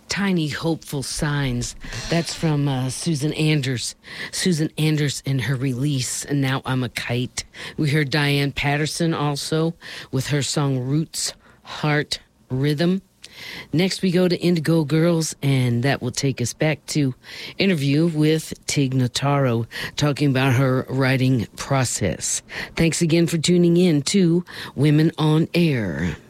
Tiny Hopeful Signs. That's from Susan Anders. Susan Anders and her release, And Now I'm a Kite. We heard Diane Patterson also with her song Roots, Heart, Rhythm. Next, we go to Indigo Girls, and that will take us back to interview with Tig Notaro, talking about her writing process. Thanks again for tuning in to Women on Air.